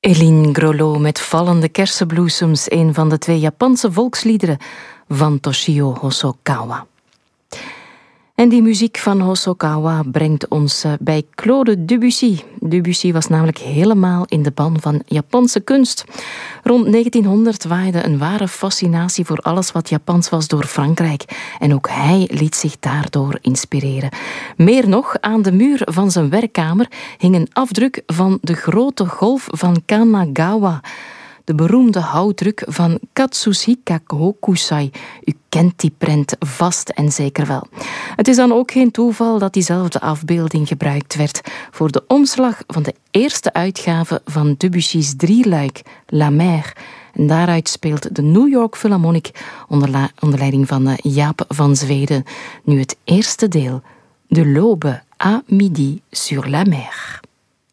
Eline Grolot met Vallende kersenbloesems, een van de 2 Japanse volksliederen van Toshio Hosokawa. En die muziek van Hosokawa brengt ons bij Claude Debussy. Debussy was namelijk helemaal in de ban van Japanse kunst. Rond 1900 waaide een ware fascinatie voor alles wat Japans was door Frankrijk. En ook hij liet zich daardoor inspireren. Meer nog, aan de muur van zijn werkkamer hing een afdruk van de grote golf van Kanagawa. De beroemde houtruk van Katsushika Hokusai. U kent die prent vast en zeker wel. Het is dan ook geen toeval dat diezelfde afbeelding gebruikt werd voor de omslag van de eerste uitgave van Debussy's drieluik, La Mer. En daaruit speelt de New York Philharmonic onder leiding van Jaap van Zweden nu het eerste deel, De l'aube à midi sur la mer.